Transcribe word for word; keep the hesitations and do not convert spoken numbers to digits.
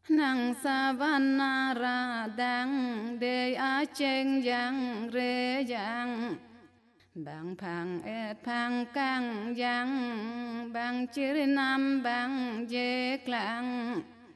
นังสาวันนาราดังเดยอาเจงยังเรยังบางพังเอ็ดพังกังยังบางจิรนำบางเยกลัง